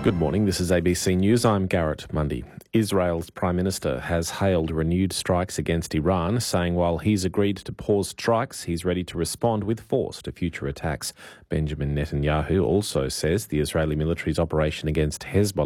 Good morning, this is ABC News. I'm Garrett Mundy. Israel's Prime Minister has hailed renewed strikes against Iran, saying while he's agreed to pause strikes, he's ready to respond with force to future attacks. Benjamin Netanyahu also says the Israeli military's operation against Hezbollah